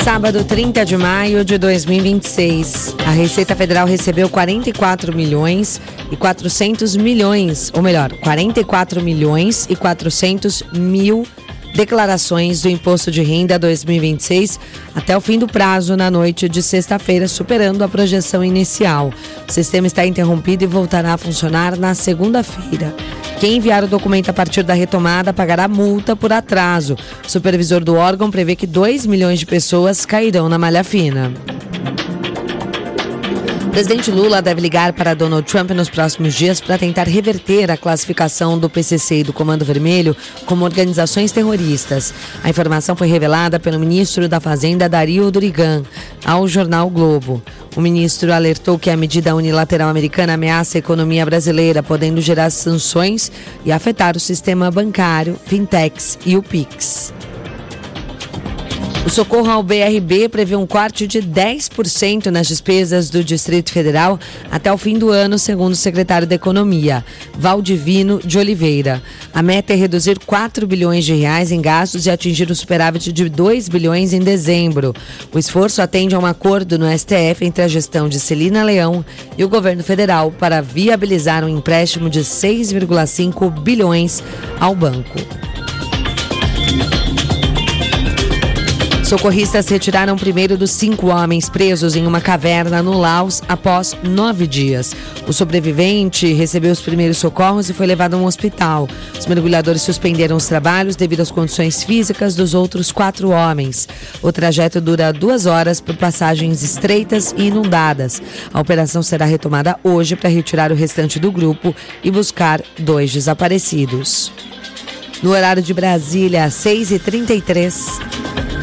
Sábado, 30 de maio de 2026. A Receita Federal recebeu 44 milhões e 400 milhões, ou melhor, 44 milhões e 400 mil declarações do Imposto de Renda 2026 até o fim do prazo na noite de sexta-feira, superando a projeção inicial. O sistema está interrompido e voltará a funcionar na segunda-feira. Quem enviar o documento a partir da retomada pagará multa por atraso. O supervisor do órgão prevê que 2 milhões de pessoas cairão na malha fina. O presidente Lula deve ligar para Donald Trump nos próximos dias para tentar reverter a classificação do PCC e do Comando Vermelho como organizações terroristas. A informação foi revelada pelo ministro da Fazenda, Dario Durigan, ao jornal Globo. O ministro alertou que a medida unilateral americana ameaça a economia brasileira, podendo gerar sanções e afetar o sistema bancário, fintechs e o PIX. O socorro ao BRB prevê um corte de 10% nas despesas do Distrito Federal até o fim do ano, segundo o secretário da Economia, Valdivino de Oliveira. A meta é reduzir 4 bilhões de reais em gastos e atingir o superávit de 2 bilhões em dezembro. O esforço atende a um acordo no STF entre a gestão de Celina Leão e o governo federal para viabilizar um empréstimo de 6,5 bilhões ao banco. Socorristas retiraram o primeiro dos 5 homens presos em uma caverna no Laos após 9 dias. O sobrevivente recebeu os primeiros socorros e foi levado a um hospital. Os mergulhadores suspenderam os trabalhos devido às condições físicas dos outros 4 homens. O trajeto dura 2 horas por passagens estreitas e inundadas. A operação será retomada hoje para retirar o restante do grupo e buscar 2 desaparecidos. No horário de Brasília, 6h33.